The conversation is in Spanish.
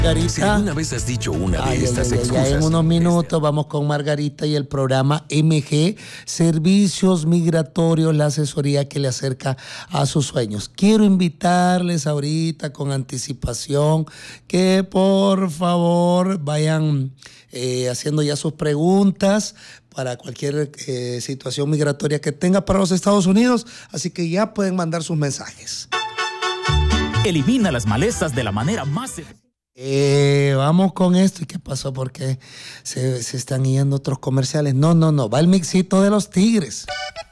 Si alguna vez has dicho una de estas excusas... Ya en unos minutos vamos con Margarita y el programa MG, Servicios Migratorios, la asesoría que le acerca a sus sueños. Quiero invitarles ahorita con anticipación que por favor vayan haciendo ya sus preguntas para cualquier situación migratoria que tenga para los Estados Unidos, así que ya pueden mandar sus mensajes. Elimina las malezas de la manera más... Vamos con esto. ¿Y qué pasó? Porque se están yendo otros comerciales. No, va el mixito de los Tigres.